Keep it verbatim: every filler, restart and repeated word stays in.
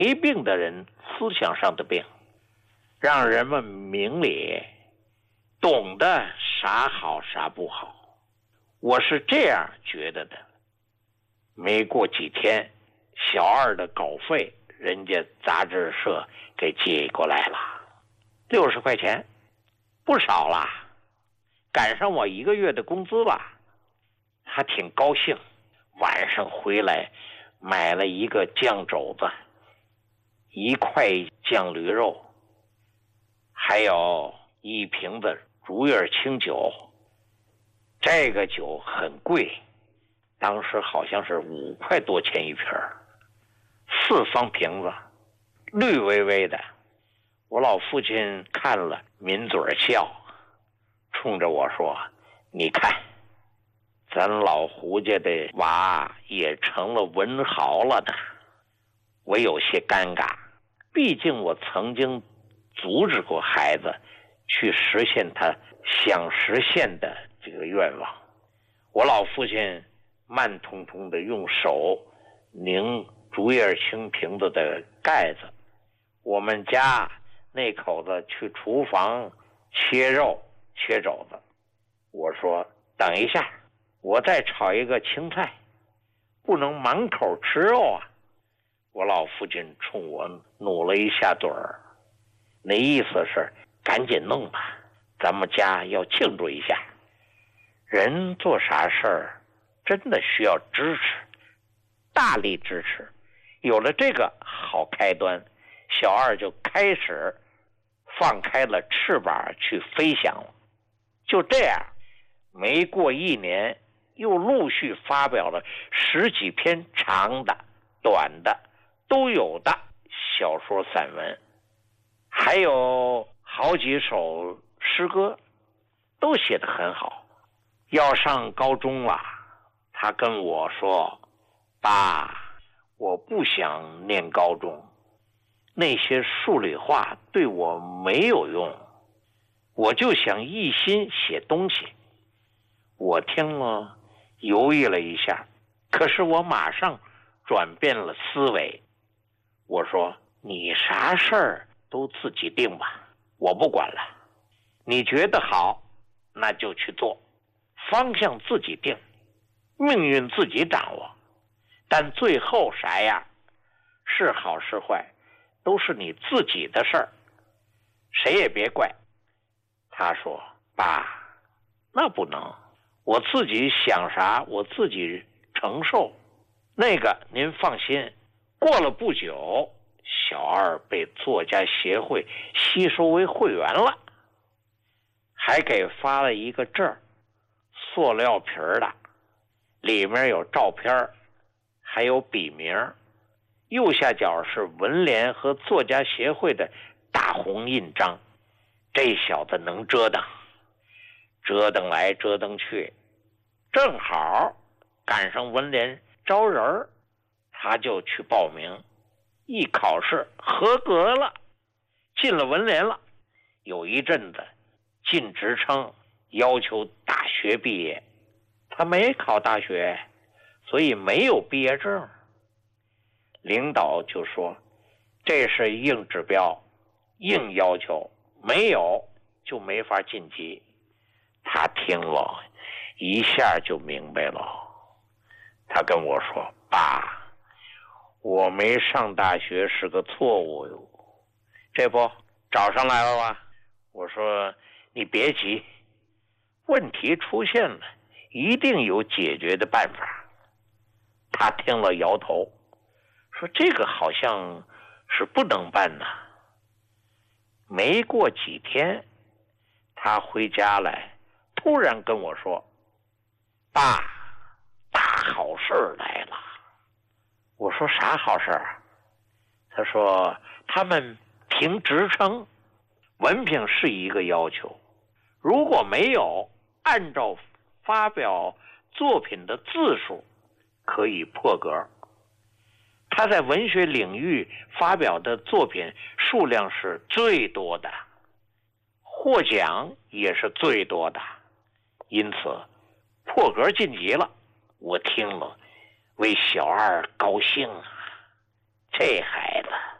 没病的人思想上的病，让人们明理，懂得啥好啥不好。我是这样觉得的。没过几天，小二的稿费人家杂志社给寄过来了，六十块钱，不少了，赶上我一个月的工资了，还挺高兴。晚上回来买了一个酱肘子，一块酱驴肉，还有一瓶子竹叶青酒。这个酒很贵，当时好像是五块多钱一瓶，四方瓶子，绿微微的。我老父亲看了抿嘴笑，冲着我说：“你看，咱老胡家的娃也成了文豪了呢。”我有些尴尬，毕竟我曾经阻止过孩子去实现他想实现的这个愿望。我老父亲慢通通的用手拧竹叶青瓶子的盖子，我们家那口子去厨房切肉切肘子。我说：“等一下，我再炒一个青菜，不能满口吃肉啊。”我老父亲冲我努了一下嘴儿，那意思是赶紧弄吧，咱们家要庆祝一下。人做啥事儿真的需要支持，大力支持。有了这个好开端，小二就开始放开了翅膀去飞翔了。就这样，没过一年，又陆续发表了十几篇长的、短的都有的小说散文，还有好几首诗歌，都写得很好。要上高中了，他跟我说：“爸，我不想念高中，那些数理化对我没有用，我就想一心写东西。”我听了犹豫了一下，可是我马上转变了思维。我说：“你啥事儿都自己定吧，我不管了，你觉得好那就去做，方向自己定，命运自己掌握，但最后啥样，是好是坏，都是你自己的事儿，谁也别怪。”他说：“爸，那不能，我自己想啥我自己承受，那个您放心。”过了不久，小二被作家协会吸收为会员了，还给发了一个证，塑料皮的，里面有照片，还有笔名，右下角是文联和作家协会的大红印章。这小子能折腾，折腾来折腾去，正好赶上文联招人，他就去报名，一考试合格了，进了文联了。有一阵子进职称要求大学毕业，他没考大学，所以没有毕业证。领导就说这是硬指标，硬要求，没有就没法晋级。他听了一下就明白了，他跟我说：“爸，我没上大学是个错误哟，这不找上来了吧？”我说：“你别急，问题出现了，一定有解决的办法。”他听了摇头，说：“这个好像是不能办呐。”没过几天，他回家来，突然跟我说：“爸，大好事来了。”我说：“啥好事啊？”他说：“他们评职称，文凭是一个要求，如果没有按照发表作品的字数可以破格。他在文学领域发表的作品数量是最多的，获奖也是最多的，因此破格晋级了。”我听了为小二高兴啊。 这孩子